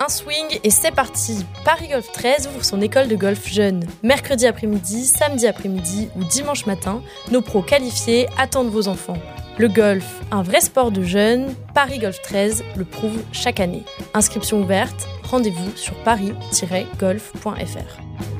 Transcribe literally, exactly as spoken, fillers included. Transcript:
un swing et c'est parti. Paris Golf treize ouvre son école de golf jeune. Mercredi après-midi, samedi après-midi ou dimanche matin, nos pros qualifiés attendent vos enfants. Le golf, un vrai sport de jeunes, Paris Golf treize le prouve chaque année. Inscription ouverte, rendez-vous sur paris tiret golf point f r.